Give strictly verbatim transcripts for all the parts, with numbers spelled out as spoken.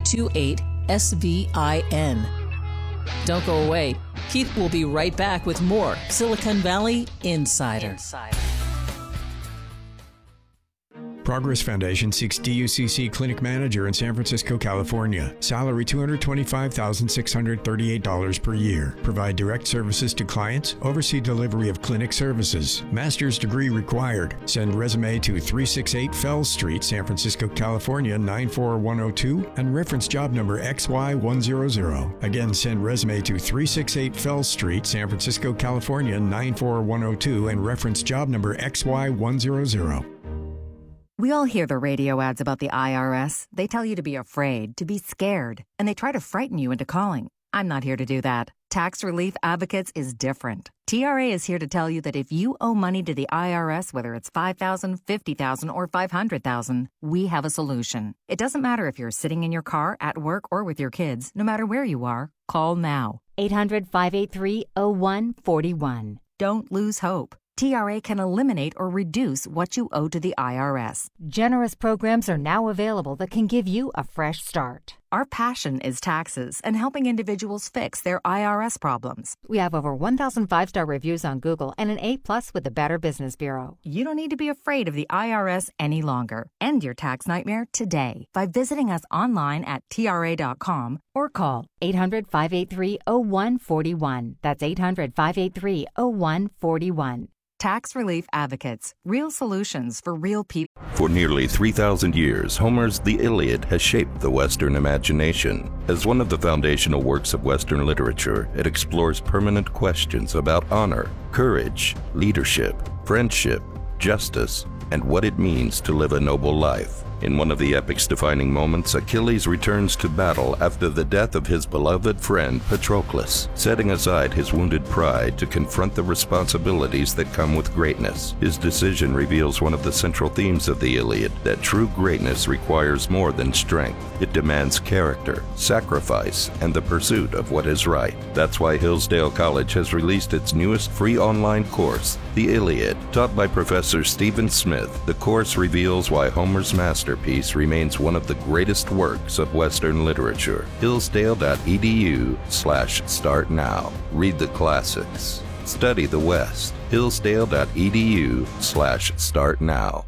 two eight S V I N. Don't go away. Keith will be right back with more Silicon Valley Insider. Insider. Progress Foundation seeks D U C C clinic manager in San Francisco, California. Salary two hundred twenty-five thousand six hundred thirty-eight dollars per year. Provide direct services to clients. Oversee delivery of clinic services. Master's degree required. Send resume to three sixty-eight Fells Street, San Francisco, California nine four one zero two and reference job number X Y one zero zero. Again, send resume to three sixty-eight Fells Street, San Francisco, California nine four one zero two and reference job number X Y one zero zero. We all hear the radio ads about the I R S. They tell you to be afraid, to be scared, and they try to frighten you into calling. I'm not here to do that. Tax Relief Advocates is different. T R A is here to tell you that if you owe money to the I R S, whether it's five thousand dollars, fifty thousand dollars, or five hundred thousand dollars, we have a solution. It doesn't matter if you're sitting in your car, at work, or with your kids. No matter where you are, call now. eight hundred, five eight three, zero one four one. Don't lose hope. T R A can eliminate or reduce what you owe to the I R S. Generous programs are now available that can give you a fresh start. Our passion is taxes and helping individuals fix their I R S problems. We have over one thousand five-star reviews on Google and an A plus with the Better Business Bureau. You don't need to be afraid of the I R S any longer. End your tax nightmare today by visiting us online at T R A dot com or call eight hundred, five eight three, zero one four one. That's eight hundred, five eight three, zero one four one. Tax Relief Advocates. Real solutions for real people. For nearly three thousand years, Homer's The Iliad has shaped the Western imagination. As one of the foundational works of Western literature, it explores permanent questions about honor, courage, leadership, friendship, justice, and what it means to live a noble life. In one of the epic's defining moments, Achilles returns to battle after the death of his beloved friend Patroclus, setting aside his wounded pride to confront the responsibilities that come with greatness. His decision reveals one of the central themes of the Iliad, that true greatness requires more than strength. It demands character, sacrifice, and the pursuit of what is right. That's why Hillsdale College has released its newest free online course, The Iliad. Taught by Professor Stephen Smith, the course reveals why Homer's master masterpiece remains one of the greatest works of Western literature. Hillsdale.edu slash start now. Read the classics. Study the West. Hillsdale.edu slash start now.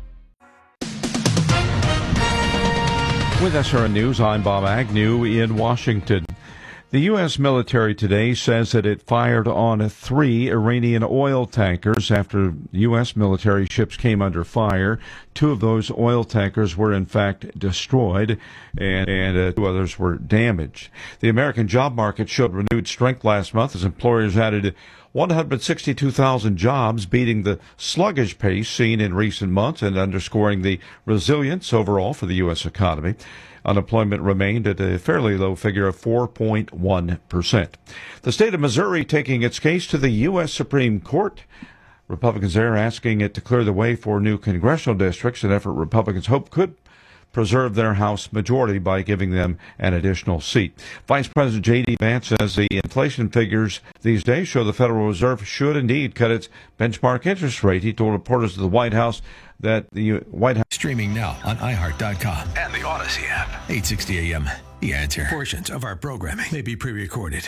With S R N News, I'm Bob Agnew in Washington. The U S military today says that it fired on three Iranian oil tankers after U S military ships came under fire. Two of those oil tankers were in fact destroyed, and, and uh, two others were damaged. The American job market showed renewed strength last month as employers added one hundred sixty-two thousand jobs, beating the sluggish pace seen in recent months and underscoring the resilience overall for the U S economy. Unemployment remained at a fairly low figure of four point one percent. The state of Missouri taking its case to the U S Supreme Court. Republicans there asking it to clear the way for new congressional districts, an effort Republicans hope could preserve their House majority by giving them an additional seat. Vice President J D. Vance says the inflation figures these days show the Federal Reserve should indeed cut its benchmark interest rate. He told reporters at the White House that the White House... Streaming now on i heart dot com and the Odyssey app. eight sixty a m. The Answer. Portions of our programming may be pre-recorded.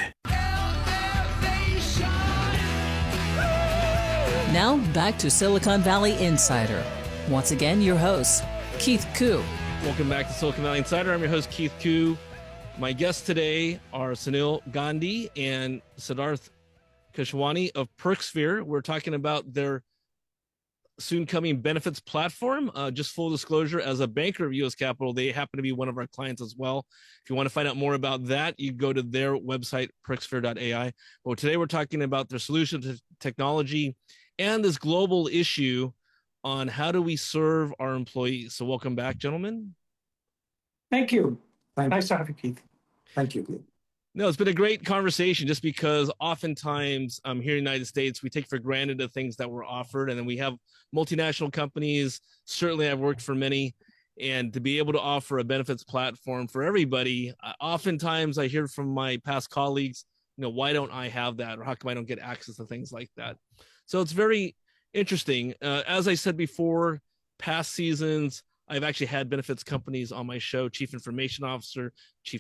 Now back to Silicon Valley Insider. Once again, your host, Keith Koo. Welcome back to Silicon Valley Insider. I'm your host, Keith Koo. My guests today are Sunil Gandhi and Siddharth Keshwani of PerkSphere. We're talking about their soon-coming benefits platform. Uh, just full disclosure, as a banker of U S Capital, they happen to be one of our clients as well. If you want to find out more about that, you go to their website, perksphere dot a i. But today we're talking about their solution to technology and this global issue on how do we serve our employees. So welcome back, gentlemen. Thank you. Nice to have you, Keith. Thank you, Keith. No, it's been a great conversation just because oftentimes um, here in the United States, we take for granted the things that we're offered. And then we have multinational companies. Certainly I've worked for many. And to be able to offer a benefits platform for everybody, uh, oftentimes I hear from my past colleagues, you know, why don't I have that? Or how come I don't get access to things like that? So it's very interesting. Uh, as I said before, past seasons, I've actually had benefits companies on my show, Chief Information Officer, Chief